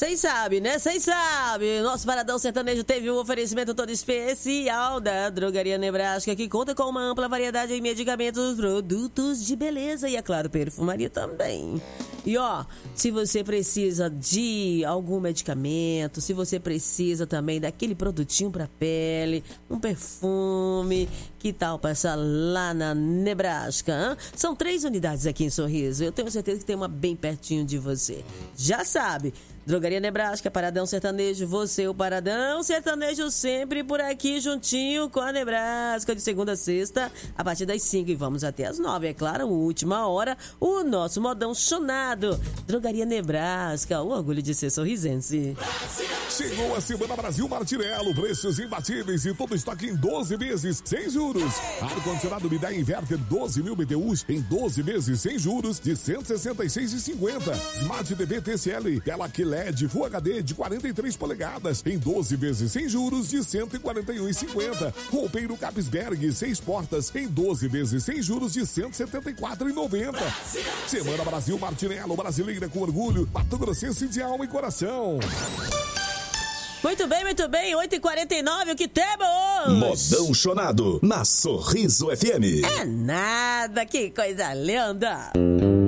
Vocês sabem, né? Vocês sabem. Nosso Paradão Sertanejo teve um oferecimento todo especial da Drogaria Nebraska, que conta com uma ampla variedade em medicamentos, produtos de beleza e, é claro, perfumaria também. E ó, se você precisa de algum medicamento, se você precisa também daquele produtinho pra pele, um perfume, que tal passar lá na Nebraska? Hein? São 3 unidades aqui em Sorriso. Eu tenho certeza que tem uma bem pertinho de você. Já sabe, Drogaria Nebraska, Paradão Sertanejo, você, o Paradão Sertanejo, sempre por aqui juntinho com a Nebraska, de segunda a sexta, a partir das 5 e vamos até as 9, é claro, última hora, o nosso modão chonado. Drogaria Nebraska, o orgulho de ser sorrisense. Chegou a Semana Brasil Martinello, preços imbatíveis e todo estoque em 12 meses, sem juros. Ar-condicionado Midea Inverter 12.000 BTUs em 12 meses, sem juros, de R$ 166,50. Smart TV TCL, tela QLED Full HD de 43 polegadas, em 12 vezes, sem juros, de R$ 141,50. Roupeiro Capsberg, 6 portas, em 12 vezes, sem juros, de R$ 174,90. Semana Brasil Martinello, brasileira com orgulho, Mato Grossense de alma e coração. Muito bem, 8h49, o que temos? Modão chonado, na Sorriso FM. É nada, que coisa linda.